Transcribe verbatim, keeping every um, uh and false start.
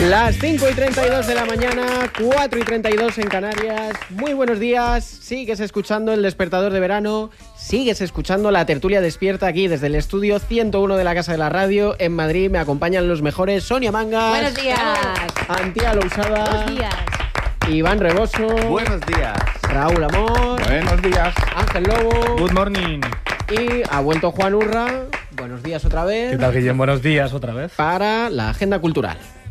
Las cinco y treinta y dos de la mañana, cuatro y treinta y dos en Canarias. Muy buenos días, sigues escuchando El Despertador de Verano, sigues escuchando La Tertulia Despierta aquí desde el estudio ciento uno de la Casa de la Radio en Madrid. Me acompañan los mejores: Sonia Mangas. Buenos días. Antía Lousada. Buenos días. Iván Reboso. Buenos días. Raúl Amor. Buenos días. Ángel Lobo. Good morning. Y ha vuelto Juan Urra. Buenos días otra vez. ¿Qué tal, Guillem? Buenos días otra vez. Para la agenda cultural.